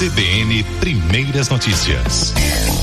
CBN Primeiras Notícias.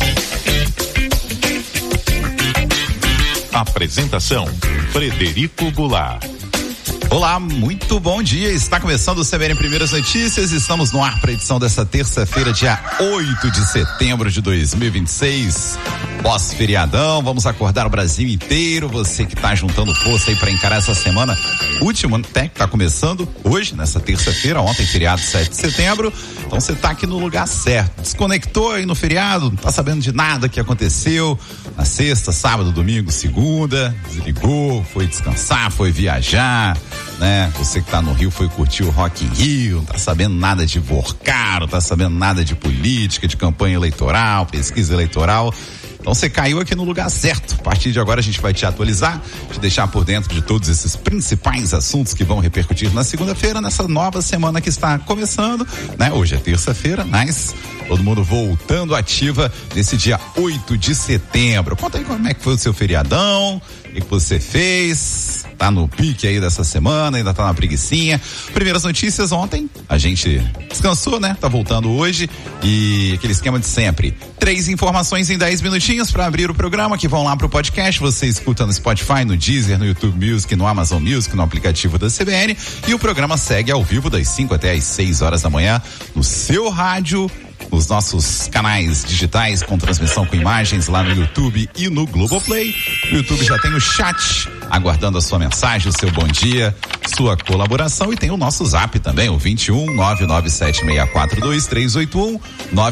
Apresentação: Frederico Goulart. Olá, muito bom dia. Está começando o CBN Primeiras Notícias. Estamos no ar para a edição dessa terça-feira, dia 8 de setembro de 2026. Pós-feriadão, vamos acordar o Brasil inteiro. Você que está juntando força aí para encarar essa semana última, até que está começando hoje, nessa terça-feira, ontem, feriado 7 de setembro. Então você está aqui no lugar certo. Desconectou aí no feriado, não está sabendo de nada que aconteceu na sexta, sábado, domingo, segunda. Desligou, foi descansar, foi viajar, né? Você que tá no Rio foi curtir o Rock in Rio, não tá sabendo nada de Vorcaro, não tá sabendo nada de política, de campanha eleitoral, pesquisa eleitoral. Então você caiu aqui no lugar certo. A partir de agora a gente vai te atualizar, te deixar por dentro de todos esses principais assuntos que vão repercutir na segunda-feira, nessa nova semana que está começando, né? Hoje é terça-feira, mas todo mundo voltando ativa nesse dia 8 de setembro. Conta aí como é que foi o seu feriadão, o que você fez, tá no pique aí dessa semana, ainda tá na preguicinha. Primeiras notícias ontem, a gente descansou, né? Tá voltando hoje e aquele esquema de sempre. 3 informações em 10 minutinhos para abrir o programa, que vão lá pro podcast. Você escuta no Spotify, no Deezer, no YouTube Music, no Amazon Music, no aplicativo da CBN, e o programa segue ao vivo das 5 até as 6 horas da manhã no seu rádio, nos nossos canais digitais com transmissão com imagens lá no YouTube e no Globoplay. O YouTube já tem o chat aguardando a sua mensagem, o seu bom dia, sua colaboração, e tem o nosso zap também, o 21 997642381,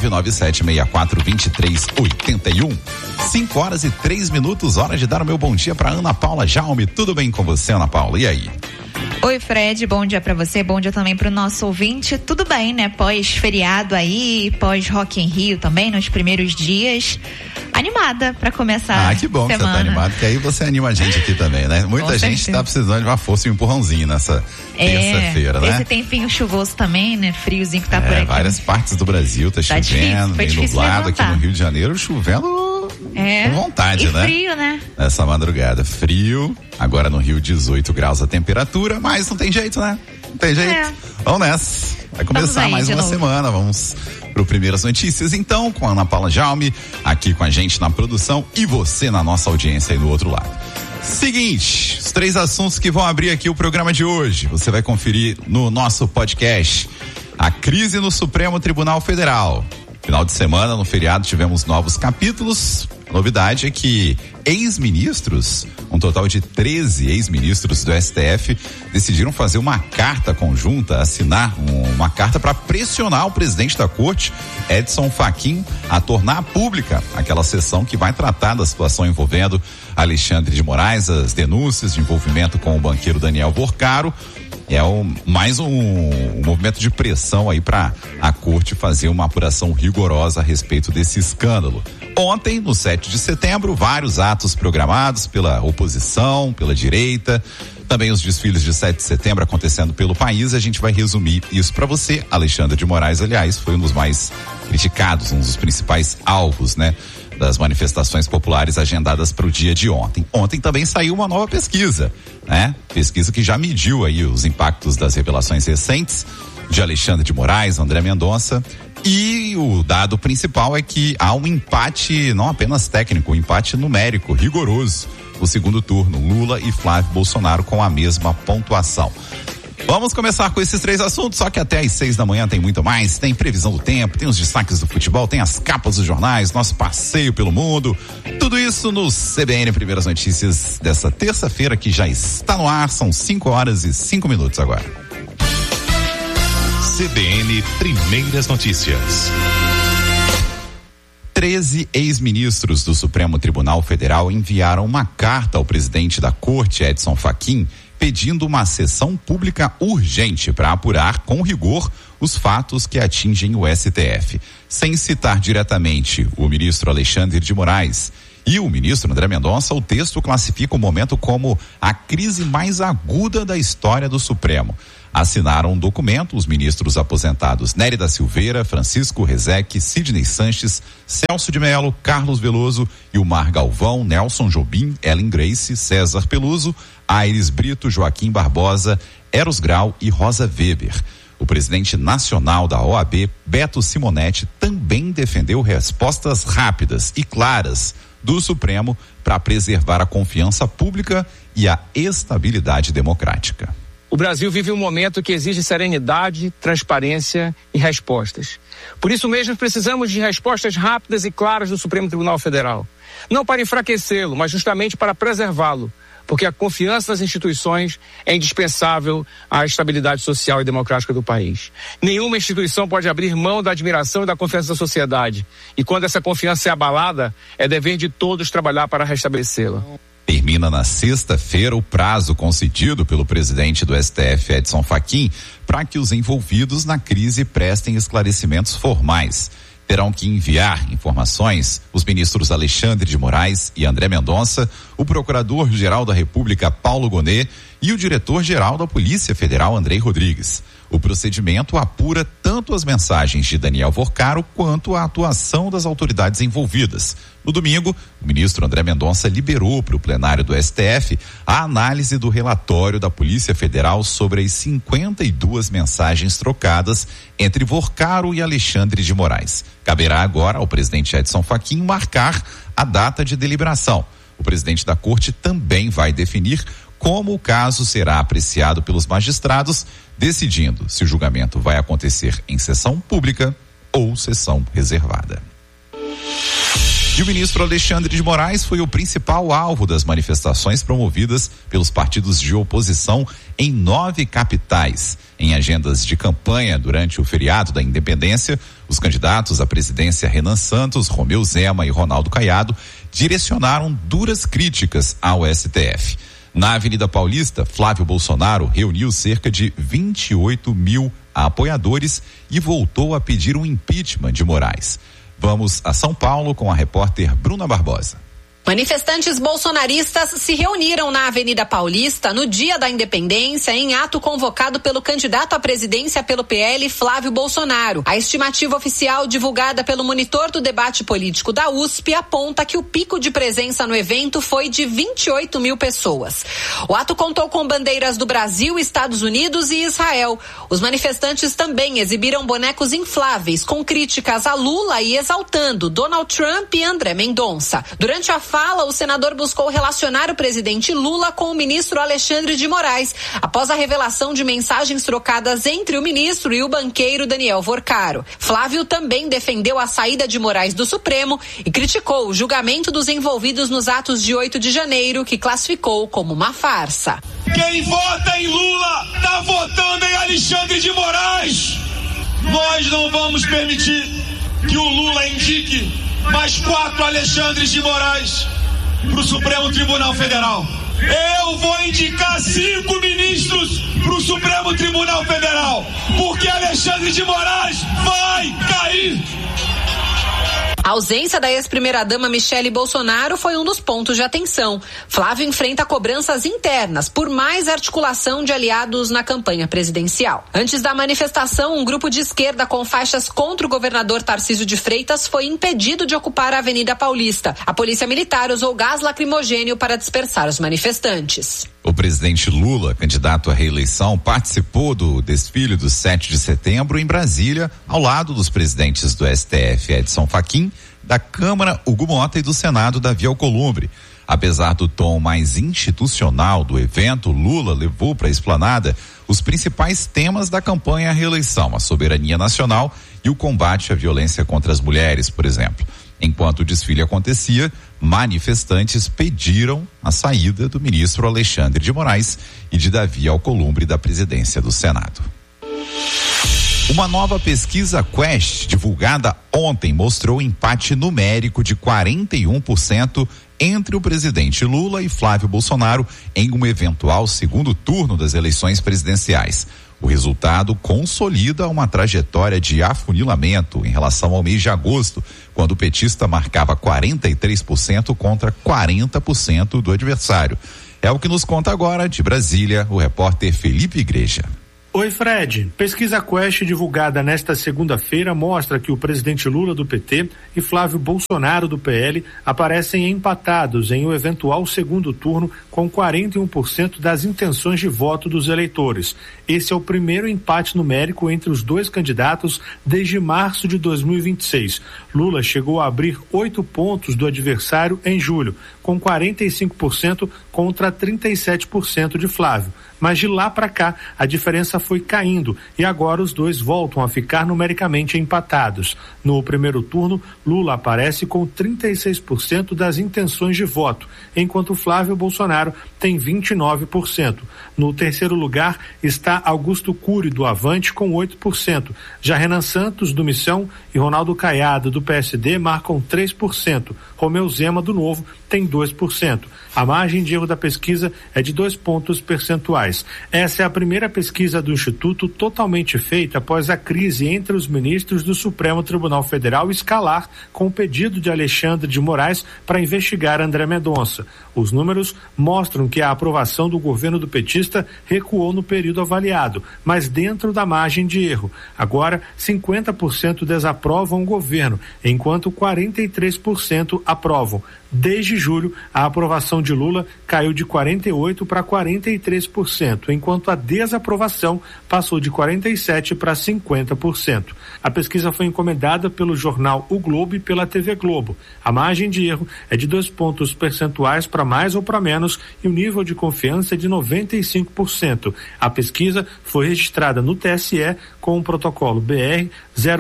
997642381. 5 horas e 3 minutos, hora de dar o meu bom dia para Ana Paula Jaume. Tudo bem com você, Ana Paula? E aí? Oi, Fred, bom dia pra você, bom dia também pro nosso ouvinte. Tudo bem, né? Pós-feriado aí, pós-Rock in Rio também, nos primeiros dias. Animada pra começar. Ah, que bom semana. Que você tá animado, que aí você anima a gente aqui também, né? Muita gente tá precisando de uma força e um empurrãozinho nessa terça-feira, né? Esse tempinho chuvoso também, né? Friozinho que tá por aqui. Várias partes do Brasil tá chovendo, meio nublado aqui no Rio de Janeiro, chovendo com vontade, e né? Frio, né? Essa madrugada, frio, agora no Rio 18 graus a temperatura, mas não tem jeito, né? Não tem jeito. Vamos nessa. Vai começar mais uma semana, vamos pro Primeiras Notícias, então, com a Ana Paula Jaume, aqui com a gente na produção e você na nossa audiência aí do outro lado. Seguinte, os 3 assuntos que vão abrir aqui o programa de hoje, você vai conferir no nosso podcast. A crise no Supremo Tribunal Federal. Final de semana, no feriado, tivemos novos capítulos. A novidade é que ex-ministros, um total de 13 ex-ministros do STF, decidiram fazer uma carta conjunta, assinar uma carta para pressionar o presidente da corte, Edson Fachin, a tornar pública aquela sessão que vai tratar da situação envolvendo Alexandre de Moraes, as denúncias de envolvimento com o banqueiro Daniel Vorcaro. É mais um movimento de pressão aí para a corte fazer uma apuração rigorosa a respeito desse escândalo. Ontem, no 7 de setembro, vários atos programados pela oposição, pela direita, também os desfiles de 7 de setembro acontecendo pelo país. A gente vai resumir isso para você. Alexandre de Moraes, aliás, foi um dos mais criticados, um dos principais alvos, né, das manifestações populares agendadas para o dia de ontem. Ontem também saiu uma nova pesquisa, né? Pesquisa que já mediu aí os impactos das revelações recentes de Alexandre de Moraes, André Mendonça, e o dado principal é que há um empate não apenas técnico, um empate numérico rigoroso no segundo turno, Lula e Flávio Bolsonaro com a mesma pontuação. Vamos começar com esses 3 assuntos, só que até às 6 da manhã tem muito mais. Tem previsão do tempo, tem os destaques do futebol, tem as capas dos jornais, nosso passeio pelo mundo. Tudo isso no CBN Primeiras Notícias dessa terça-feira, que já está no ar. São 5 horas e 5 minutos agora. CBN Primeiras Notícias. 13 ex-ministros do Supremo Tribunal Federal enviaram uma carta ao presidente da corte, Edson Fachin, pedindo uma sessão pública urgente para apurar com rigor os fatos que atingem o STF. Sem citar diretamente o ministro Alexandre de Moraes e o ministro André Mendonça, o texto classifica o momento como a crise mais aguda da história do Supremo. Assinaram um documento os ministros aposentados Nery da Silveira, Francisco Rezec, Sidney Sanches, Celso de Mello, Carlos Veloso, Ilmar Galvão, Nelson Jobim, Ellen Grace, César Peluso, Aires Brito, Joaquim Barbosa, Eros Grau e Rosa Weber. O presidente nacional da OAB, Beto Simonetti, também defendeu respostas rápidas e claras do Supremo para preservar a confiança pública e a estabilidade democrática. O Brasil vive um momento que exige serenidade, transparência e respostas. Por isso mesmo precisamos de respostas rápidas e claras do Supremo Tribunal Federal. Não para enfraquecê-lo, mas justamente para preservá-lo. Porque a confiança nas instituições é indispensável à estabilidade social e democrática do país. Nenhuma instituição pode abrir mão da admiração e da confiança da sociedade. E quando essa confiança é abalada, é dever de todos trabalhar para restabelecê-la. Termina na sexta-feira o prazo concedido pelo presidente do STF, Edson Fachin, para que os envolvidos na crise prestem esclarecimentos formais. Terão que enviar informações os ministros Alexandre de Moraes e André Mendonça, o procurador-geral da República, Paulo Gonet, e o diretor-geral da Polícia Federal, Andrei Rodrigues. O procedimento apura tanto as mensagens de Daniel Vorcaro quanto a atuação das autoridades envolvidas. No domingo, o ministro André Mendonça liberou para o plenário do STF a análise do relatório da Polícia Federal sobre as 52 mensagens trocadas entre Vorcaro e Alexandre de Moraes. Caberá agora ao presidente Edson Fachin marcar a data de deliberação. O presidente da Corte também vai definir como o caso será apreciado pelos magistrados, decidindo se o julgamento vai acontecer em sessão pública ou sessão reservada. E o ministro Alexandre de Moraes foi o principal alvo das manifestações promovidas pelos partidos de oposição em 9 capitais. Em agendas de campanha durante o feriado da Independência, os candidatos à presidência Renan Santos, Romeu Zema e Ronaldo Caiado direcionaram duras críticas ao STF. Na Avenida Paulista, Flávio Bolsonaro reuniu cerca de 28 mil apoiadores e voltou a pedir um impeachment de Moraes. Vamos a São Paulo com a repórter Bruna Barbosa. Manifestantes bolsonaristas se reuniram na Avenida Paulista no dia da Independência em ato convocado pelo candidato à presidência pelo PL, Flávio Bolsonaro. A estimativa oficial divulgada pelo monitor do debate político da USP aponta que o pico de presença no evento foi de 28 mil pessoas. O ato contou com bandeiras do Brasil, Estados Unidos e Israel. Os manifestantes também exibiram bonecos infláveis com críticas a Lula e exaltando Donald Trump e André Mendonça. Durante a fala, o senador buscou relacionar o presidente Lula com o ministro Alexandre de Moraes, após a revelação de mensagens trocadas entre o ministro e o banqueiro Daniel Vorcaro. Flávio também defendeu a saída de Moraes do Supremo e criticou o julgamento dos envolvidos nos atos de 8 de janeiro, que classificou como uma farsa. Quem vota em Lula está votando em Alexandre de Moraes. Nós não vamos permitir que o Lula indique mais 4 Alexandres de Moraes para o Supremo Tribunal Federal. Eu vou indicar 5 ministros para o Supremo Tribunal Federal, porque Alexandre de Moraes vai cair. A ausência da ex-primeira-dama Michele Bolsonaro foi um dos pontos de atenção. Flávio enfrenta cobranças internas por mais articulação de aliados na campanha presidencial. Antes da manifestação, um grupo de esquerda com faixas contra o governador Tarcísio de Freitas foi impedido de ocupar a Avenida Paulista. A polícia militar usou gás lacrimogêneo para dispersar os manifestantes. O presidente Lula, candidato à reeleição, participou do desfile do 7 de setembro em Brasília, ao lado dos presidentes do STF, Edson Fachin, da Câmara, Hugo Mota, e do Senado, Davi Alcolumbre. Apesar do tom mais institucional do evento, Lula levou para a esplanada os principais temas da campanha à reeleição, a soberania nacional e o combate à violência contra as mulheres, por exemplo. Enquanto o desfile acontecia, manifestantes pediram a saída do ministro Alexandre de Moraes e de Davi Alcolumbre da presidência do Senado. Uma nova pesquisa Quest, divulgada ontem, mostrou empate numérico de 41% entre o presidente Lula e Flávio Bolsonaro em um eventual segundo turno das eleições presidenciais. O resultado consolida uma trajetória de afunilamento em relação ao mês de agosto, quando o petista marcava 43% contra 40% do adversário. É o que nos conta agora, de Brasília, o repórter Felipe Igreja. Oi, Fred. Pesquisa Quest divulgada nesta segunda-feira mostra que o presidente Lula do PT e Flávio Bolsonaro do PL aparecem empatados em um eventual segundo turno com 41% das intenções de voto dos eleitores. Esse é o primeiro empate numérico entre os dois candidatos desde março de 2026. Lula chegou a abrir 8 pontos do adversário em julho, com 45% contra 37% de Flávio. Mas de lá para cá, a diferença foi caindo e agora os dois voltam a ficar numericamente empatados. No primeiro turno, Lula aparece com 36% das intenções de voto, enquanto Flávio Bolsonaro tem 29%. No terceiro lugar está Augusto Cury, do Avante, com 8%. Já Renan Santos, do Missão, e Ronaldo Caiado, do PSD, marcam 3%. Romeu Zema, do Novo, tem 2%. A margem de erro da pesquisa é de 2 pontos percentuais. Essa é a primeira pesquisa do Instituto totalmente feita após a crise entre os ministros do Supremo Tribunal Federal escalar com o pedido de Alexandre de Moraes para investigar André Mendonça. Os números mostram que a aprovação do governo do petista recuou no período avaliado, mas dentro da margem de erro. Agora, 50% desaprovam o governo, enquanto 43% aprovam. Desde julho, a aprovação de Lula caiu de 48% para 43%, enquanto a desaprovação passou de 47% para 50%. A pesquisa foi encomendada pelo jornal O Globo e pela TV Globo. A margem de erro é de 2 pontos percentuais para mais ou para menos e o nível de confiança é de 95%. A pesquisa foi registrada no TSE com o protocolo BR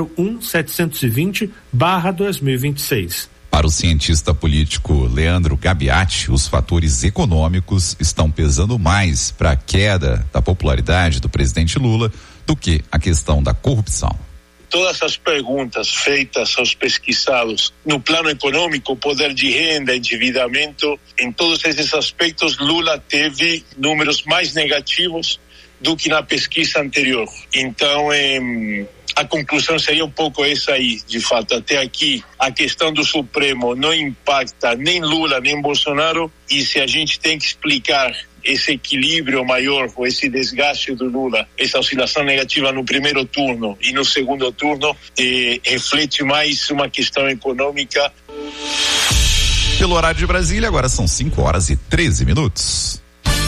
01720/2026. Para o cientista político Leandro Gabiati, os fatores econômicos estão pesando mais para a queda da popularidade do presidente Lula do que a questão da corrupção. Todas as perguntas feitas aos pesquisados no plano econômico, poder de renda, endividamento, em todos esses aspectos, Lula teve números mais negativos do que na pesquisa anterior. Então, a conclusão seria um pouco essa aí, de fato. Até aqui, a questão do Supremo não impacta nem Lula, nem Bolsonaro, e se a gente tem que explicar esse equilíbrio maior, ou esse desgaste do Lula, essa oscilação negativa no primeiro turno e no segundo turno, reflete mais uma questão econômica. Pelo horário de Brasília, agora são 5:13.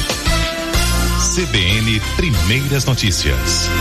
CBN Primeiras Notícias.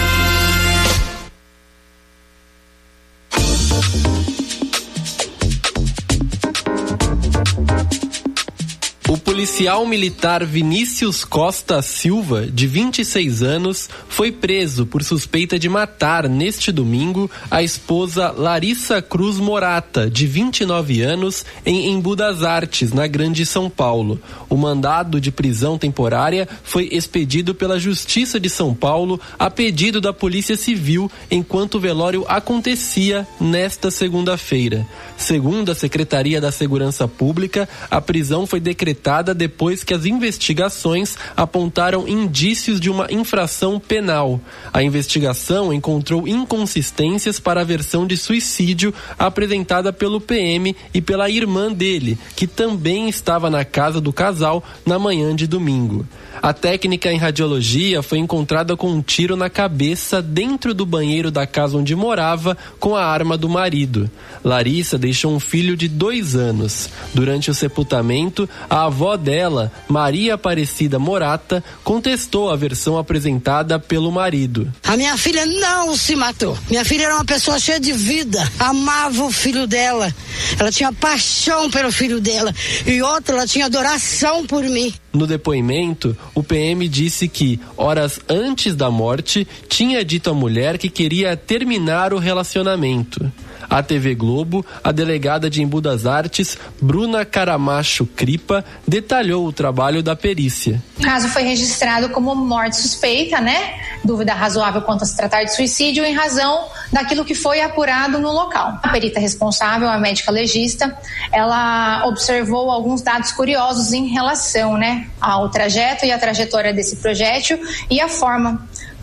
O policial militar Vinícius Costa Silva, de 26 anos, foi preso por suspeita de matar neste domingo a esposa Larissa Cruz Morata, de 29 anos, em Embu das Artes, na Grande São Paulo. O mandado de prisão temporária foi expedido pela Justiça de São Paulo a pedido da Polícia Civil enquanto o velório acontecia nesta segunda-feira. Segundo a Secretaria da Segurança Pública, a prisão foi decretada depois que as investigações apontaram indícios de uma infração penal. A investigação encontrou inconsistências para a versão de suicídio apresentada pelo PM e pela irmã dele, que também estava na casa do casal na manhã de domingo. A técnica em radiologia foi encontrada com um tiro na cabeça dentro do banheiro da casa onde morava com a arma do marido. Larissa deixou um filho de 2 anos. Durante o sepultamento, a avó dela, Maria Aparecida Morata, contestou a versão apresentada pelo marido. A minha filha não se matou. Minha filha era uma pessoa cheia de vida, amava o filho dela. Ela tinha paixão pelo filho dela. E outra, ela tinha adoração por mim. No depoimento, o PM disse que, horas antes da morte, tinha dito à mulher que queria terminar o relacionamento. À TV Globo, a delegada de Embu das Artes, Bruna Caramacho Cripa, detalhou o trabalho da perícia. O caso foi registrado como morte suspeita, Dúvida razoável quanto a se tratar de suicídio em razão daquilo que foi apurado no local. A perita responsável, a médica legista, ela observou alguns dados curiosos em relação, ao trajeto e a trajetória desse projétil e a forma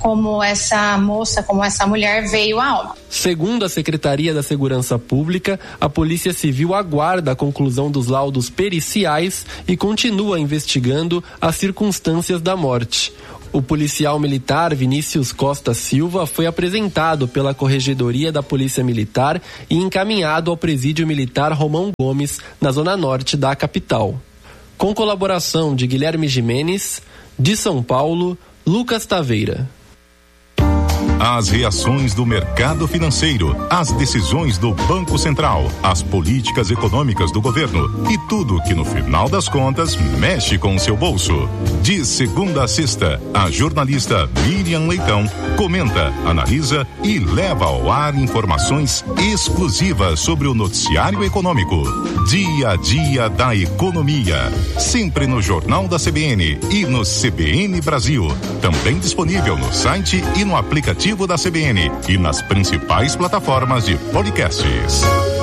como essa moça, como essa mulher veio a óbito. Segundo a Secretaria da Segurança Pública, a Polícia Civil aguarda a conclusão dos laudos periciais e continua investigando as circunstâncias da morte. O policial militar Vinícius Costa Silva foi apresentado pela Corregedoria da Polícia Militar e encaminhado ao Presídio Militar Romão Gomes, na zona norte da capital. Com colaboração de Guilherme Jimenez, de São Paulo, Lucas Taveira. As reações do mercado financeiro, as decisões do Banco Central, as políticas econômicas do governo e tudo que no final das contas mexe com o seu bolso. De segunda a sexta, a jornalista Miriam Leitão comenta, analisa e leva ao ar informações exclusivas sobre o noticiário econômico. Dia a dia da economia, sempre no Jornal da CBN e no CBN Brasil. Também disponível no site e no aplicativo da CBN e nas principais plataformas de podcasts.